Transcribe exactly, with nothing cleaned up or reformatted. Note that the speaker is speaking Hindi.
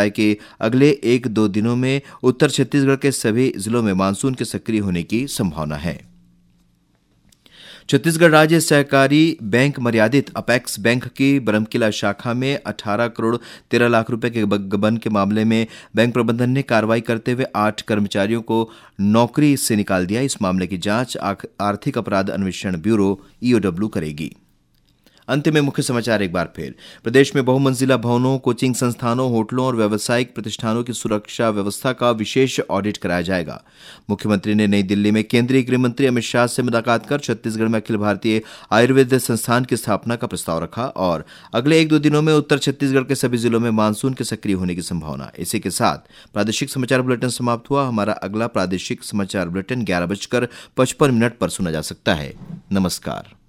है कि अगले एक दो दिनों में उत्तर छत्तीसगढ़ के सभी जिलों में मानसून के सक्रिय होने की संभावना है। छत्तीसगढ़ राज्य सहकारी बैंक मर्यादित अपेक्स बैंक की बरमकिला शाखा में अठारह करोड़ तेरह लाख रुपए के गबन के मामले में बैंक प्रबंधन ने कार्रवाई करते हुए आठ कर्मचारियों को नौकरी से निकाल दिया। इस मामले की जांच आर्थिक अपराध अन्वेषण ब्यूरो ईओडब्ल्यू करेगी। अंत में मुख्य समाचार एक बार फिर। प्रदेश में बहुमंजिला भवनों, कोचिंग संस्थानों, होटलों और व्यावसायिक प्रतिष्ठानों की सुरक्षा व्यवस्था का विशेष ऑडिट कराया जाएगा। मुख्यमंत्री ने नई दिल्ली में केंद्रीय गृह मंत्री अमित शाह से मुलाकात कर छत्तीसगढ़ में अखिल भारतीय आयुर्वेद संस्थान की स्थापना का प्रस्ताव रखा और अगले एक दो दिनों में उत्तर छत्तीसगढ़ के सभी जिलों में मानसून के सक्रिय होने की संभावना। इसी के साथ प्रादेशिक समाचार बुलेटिन समाप्त हुआ। हमारा अगला प्रादेशिक समाचार बुलेटिन ग्यारह बजकर पचपन मिनट पर सुना जा सकता है। नमस्कार।